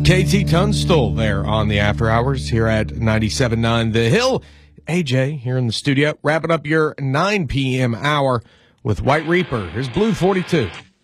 KT Tunstall there on the After Hours here at 97.9 The Hill. AJ here in the studio, wrapping up your 9 p.m. hour with White Reaper. Here's Blue 42.